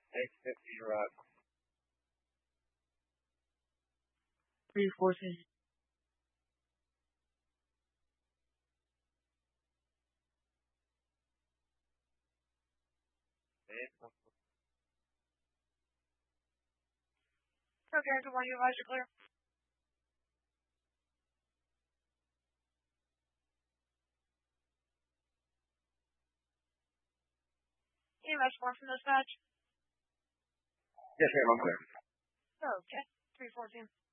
850, you're up. 314. Okay, good morning, Elijah Clear. EMS 1 from dispatch. Yes, ma'am, I'm clear. Okay, 314.